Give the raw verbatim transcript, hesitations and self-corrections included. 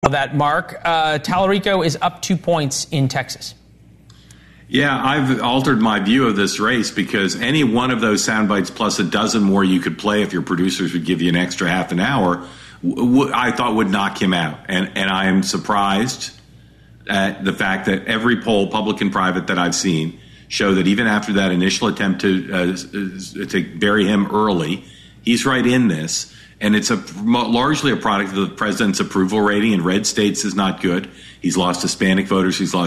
that, Mark. Uh, Tallarico is up two points in Texas. Yeah, I've altered my view of this race because any one of those sound bites plus a dozen more you could play if your producers would give you an extra half an hour, w- I thought would knock him out. And, and I am surprised at the fact that every poll, public and private, that I've seen show that even after that initial attempt to uh, to bury him early, he's right in this. And it's a largely a product of the president's approval rating. In red states is not good. He's lost Hispanic voters. He's lost